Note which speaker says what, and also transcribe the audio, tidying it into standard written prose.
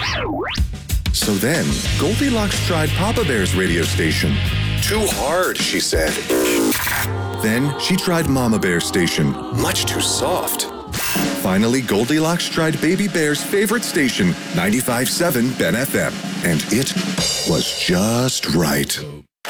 Speaker 1: So then, Goldilocks tried Papa Bear's radio station. Too hard, she said. Then she tried Mama Bear's station. Much too soft. Finally, Goldilocks tried Baby Bear's favorite station, 95.7 Ben FM. And it was just right.